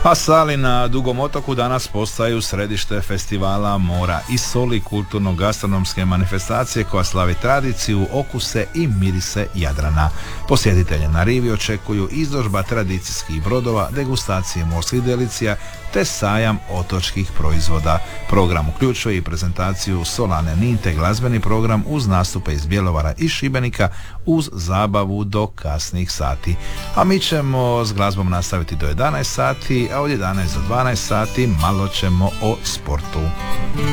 A Sali na Dugom otoku danas postaju središte festivala Mora i soli, kulturno-gastronomske manifestacije koja slavi tradiciju, okuse i mirise Jadrana. Posjetitelje na rivi očekuju izložba tradicijskih brodova, degustacije morskih delicija te sajam otočkih proizvoda. Program uključuje i prezentaciju Solane Ninte, glazbeni program uz nastupe iz Bjelovara i Šibenika uz zabavu do kasnih sati. A mi ćemo s glazbom nastaviti do 11 sati, a od 11 do 12 sati malo ćemo o sportu.